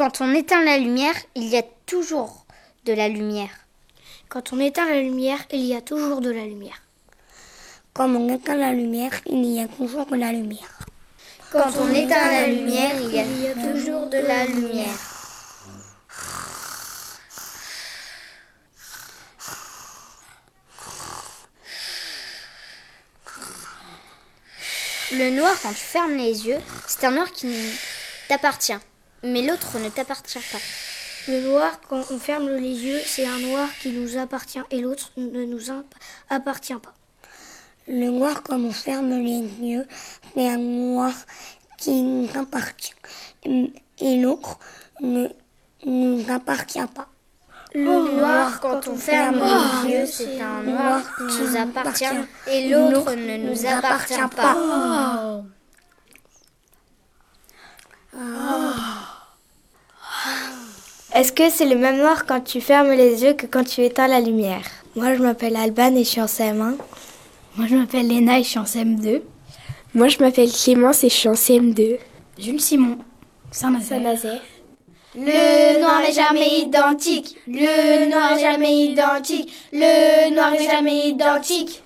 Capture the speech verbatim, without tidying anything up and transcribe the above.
Quand on éteint la lumière, il y a toujours de la lumière. Quand on éteint la lumière, il y a toujours de la lumière. Quand on éteint la lumière, il y a toujours de la lumière. Quand on éteint la lumière, il y a toujours de la lumière. Le noir, quand tu fermes les yeux, c'est un noir qui t'appartient, mais l'autre ne t'appartient pas. Le noir, quand on ferme les yeux, c'est un noir qui nous appartient et l'autre ne nous appartient pas. Le noir, quand on ferme les yeux, c'est un noir qui nous appartient et l'autre ne nous appartient pas. Le noir, quand on ferme les yeux, c'est un noir qui nous appartient et l'autre ne nous appartient pas. Est-ce que c'est le même noir quand tu fermes les yeux que quand tu éteins la lumière? Moi, je m'appelle Alban et je suis en C M un. Moi, je m'appelle Léna et je suis en C M deux. Moi, je m'appelle Clémence et je suis en C M deux. Jules Simon, Saint-Nazaire. Le noir n'est jamais identique. Le noir n'est jamais identique. Le noir n'est jamais identique.